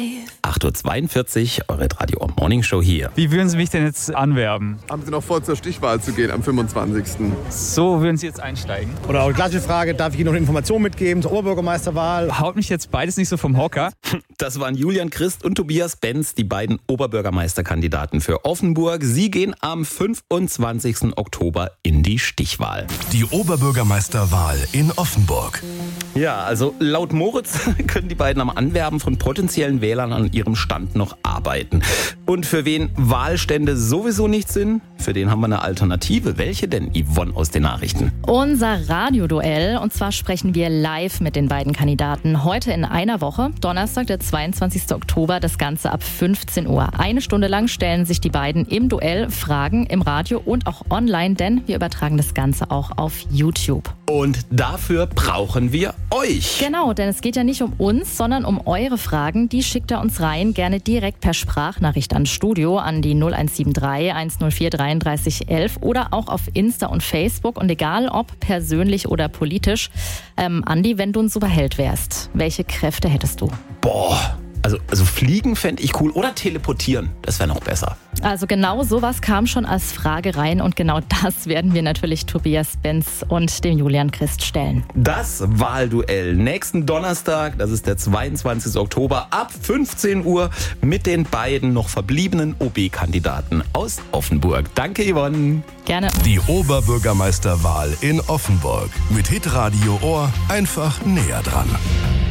8.42 Uhr, eure Radio Morning Show hier. Wie würden Sie mich denn jetzt anwerben? Haben Sie noch vor, zur Stichwahl zu gehen am 25.? So würden Sie jetzt einsteigen? Oder auch die gleiche Frage, darf ich Ihnen noch eine Information mitgeben zur Oberbürgermeisterwahl? Haut mich jetzt beides nicht so vom Hocker? Das waren Julian Christ und Tobias Benz, die beiden Oberbürgermeisterkandidaten für Offenburg. Sie gehen am 25. Oktober in die Stichwahl. Die Oberbürgermeisterwahl in Offenburg. Ja, also laut Moritz können die beiden am Anwerben von potenziellen Wählern an ihrem Stand noch arbeiten. Und für wen Wahlstände sowieso nichts sind, für den haben wir eine Alternative. Welche denn, Yvonne aus den Nachrichten? Unser Radioduell. Und zwar sprechen wir live mit den beiden Kandidaten. Heute in einer Woche, Donnerstag, der 22. Oktober, das Ganze ab 15 Uhr. Eine Stunde lang stellen sich die beiden im Duell Fragen im Radio und auch online, denn wir übertragen das Ganze auch auf YouTube. Und dafür brauchen wir euch. Genau, denn es geht ja nicht um uns, sondern um eure Fragen. Die schickt ihr uns rein, gerne direkt per Sprachnachricht ans Studio, an die 0173 104 33 11 oder auch auf Insta und Facebook. Und egal ob persönlich oder politisch. Andi, wenn du ein Superheld wärst, welche Kräfte hättest du? Boah, also fliegen fände ich cool oder teleportieren, das wäre noch besser. Also genau sowas kam schon als Frage rein und genau das werden wir natürlich Tobias Benz und dem Julian Christ stellen. Das Wahlduell nächsten Donnerstag, das ist der 22. Oktober ab 15 Uhr mit den beiden noch verbliebenen OB-Kandidaten aus Offenburg. Danke, Yvonne. Gerne. Die Oberbürgermeisterwahl in Offenburg. Mit Hitradio Ohr einfach näher dran.